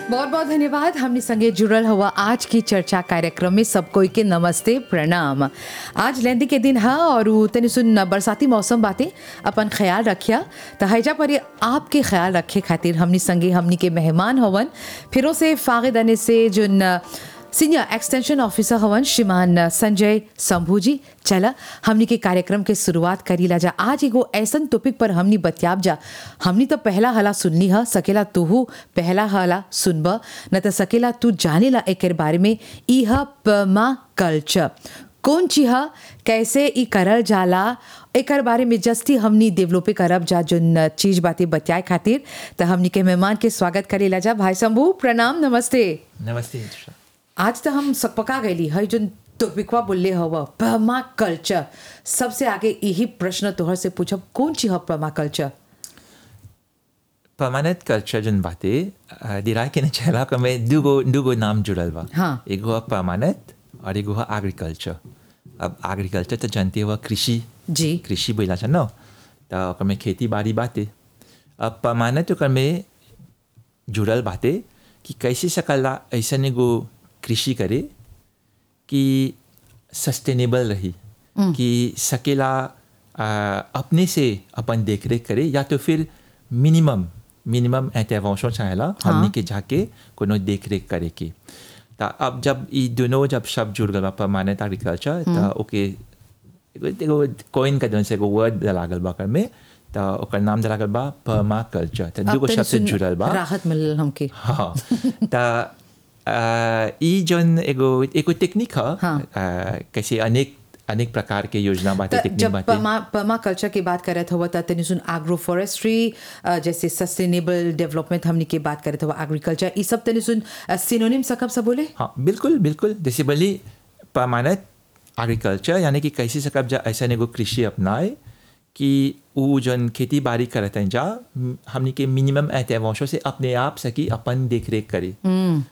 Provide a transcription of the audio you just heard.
बहुत बहुत धन्यवाद हमने संगे जुड़ल हुआ आज की चर्चा कार्यक्रम में सब कोई के नमस्ते प्रणाम। आज लेंदी के दिन है और तनि सुन बरसाती मौसम बातें अपन ख्याल रखिया तो हैजा पर आपके ख्याल रखे खातिर हमनी संगे हमनी के मेहमान हवन फिरों से फागिदाने से जुन सीनियर एक्सटेंशन ऑफिसर हवन श्रीमान संजय शंभू जी। चला हमनी के कार्यक्रम के शुरुआत करी ला जा। आज एगो ऐसन टॉपिक पर हमनी बतियाब जा। हमनी तो पहला हला सुननी है, सकेला तूहू पहला हला सुनब न तो सकेला तू जाने ला एकर बारे में। ई ह पर्माकल्चर कौन चीज है, कैसे ई करल जाला, एकर बारे में जस्ती हमनी डेवलप करब जा जोन चीज बातें बतियाए खातिर। तो हमनी के मेहमान के स्वागत करे ला जा। भाई शंभू प्रणाम, नमस्ते। नमस्ते। आज तो हम सकपका गई है जो टॉपिकवा बोले हवा पर्माकल्चर। सबसे आगे यही प्रश्न तोहर से पूछब, कौन चीज है पर्माकल्चर? परमानेंट कल्चर जन बातें दिरा के चला का में दुगो नाम जुड़ल बा। हाँ। एगो है परमानेंट और एगो है एग्रीकल्चर। अब एग्रीकल्चर तो जानते हो कृषि जी, कृषि बोला छ न, तो ओकर में खेती बाड़ी बातें। अब परमानेंट ओकर में जुड़ल बातें कि कैसे सकला ऐसा एगो कृषि करे कि सस्टेनेबल रही, कि सकेला अपने से अपन देख रेख करे, या तो फिर मिनिमम इंटरवेंशन चाहेला हमने के जाके कोनो देख रेख करे की। तो अब जब ये दोनों जब शब्द जुड़ गया परमानेंट एग्रीकल्चर, तो ओके एगो कोइन का जन से एगो वर्ड लागल बा कर में, तो ओकर नाम लागल बा पर्माकल्चर। तो दुगो शब्द से जुड़ल बा, राहत मिलल हमके। हाँ। तो ई जन एगो टेक्निक है, कैसे अनेक प्रकार के योजना बातें टेक्निक जब बातें। पर्माकल्चर की बात करत हुआ तो तनि सुन एग्रो फॉरेस्ट्री जैसे सस्टेनेबल डेवलपमेंट हमनी की बात करत हुआ एग्रीकल्चर, ये सब तनि सुन सिनोनिम सकब सब बोले। हाँ बिल्कुल बिल्कुल। जैसे बोली परमानेंट एग्रीकल्चर यानी कि कैसे सकब जा ऐसा एगो कृषि अपनाए कि वो जन खेती बाड़ी करते हैं जा हमनी के मिनिमम इंटरवेंशन से अपने आप सकी अपन देख रेख करे।